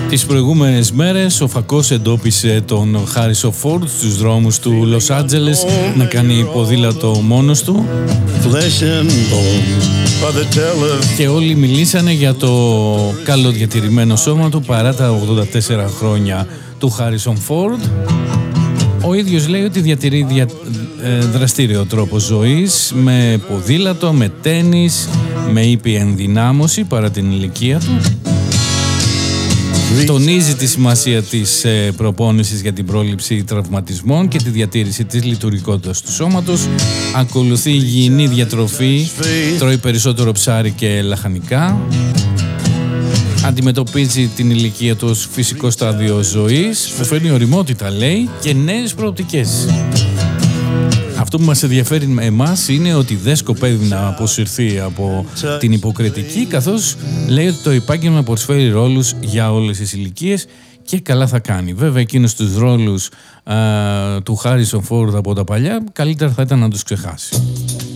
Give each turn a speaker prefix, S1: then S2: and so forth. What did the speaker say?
S1: Τις προηγούμενες μέρες ο Φακός εντόπισε τον Χάρισον Φόρντ στους δρόμους του Λος Άντζελες να κάνει ποδήλατο μόνος του και όλοι μιλήσανε για το καλοδιατηρημένο σώμα του παρά τα 84 χρόνια του Χάρισον Φόρντ. Ο ίδιος λέει ότι διατηρεί δραστήριο τρόπο ζωής με ποδήλατο, με τένις, με ήπια ενδυνάμωση παρά την ηλικία του. Τονίζει τη σημασία της προπόνησης για την πρόληψη τραυματισμών και τη διατήρηση της λειτουργικότητας του σώματος. Ακολουθεί υγιεινή διατροφή, τρώει περισσότερο ψάρι και λαχανικά. Αντιμετωπίζει την ηλικία του ως φυσικό στάδιο ζωής που φέρνει ωριμότητα, λέει, και νέες προοπτικές. Αυτό που μας ενδιαφέρει εμάς είναι ότι δεν σκοπεύει να αποσυρθεί από την υποκριτική, καθώς λέει ότι το επάγγελμα προσφέρει ρόλους για όλες τις ηλικίες και καλά θα κάνει. Βέβαια εκείνους τους ρόλους του Χάρισον Φόρντ από τα παλιά καλύτερα θα ήταν να τους ξεχάσει.